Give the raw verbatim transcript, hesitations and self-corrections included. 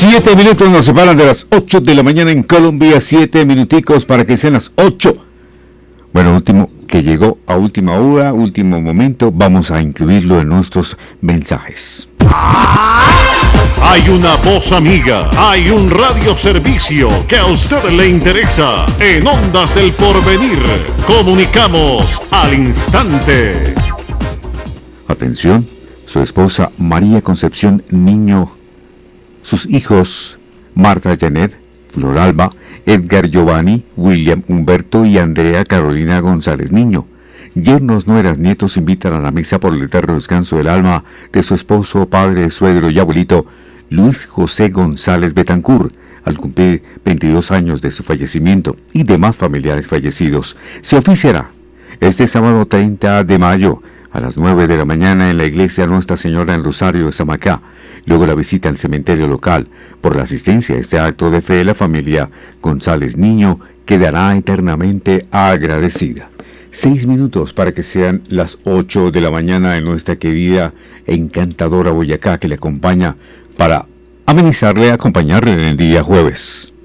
Siete minutos nos separan de las ocho de la mañana en Colombia. Siete minuticos para que sean las ocho. Bueno, último, que llegó a última hora, último momento. Vamos a incluirlo en nuestros mensajes. Hay una voz amiga, hay un radioservicio que a usted le interesa. En Ondas del Porvenir, comunicamos al instante. Atención, su esposa María Concepción Niño, sus hijos Marta Janet, Floralba, Edgar Giovanni, William Humberto y Andrea Carolina González Niño. Yernos, nueras, nietos invitan a la misa por el eterno descanso del alma de su esposo, padre, suegro y abuelito, Luis José González Betancur, al cumplir veintidós años de su fallecimiento, y demás familiares fallecidos. Se oficiará este sábado treinta de mayo a las nueve de la mañana en la iglesia Nuestra Señora en Rosario de Samacá. Luego la visita al cementerio local. Por la asistencia a este acto de fe, la familia González Niño quedará eternamente agradecida. Seis minutos para que sean las ocho de la mañana en nuestra querida e encantadora Boyacá, que le acompaña para amenizarle, acompañarle en el día jueves.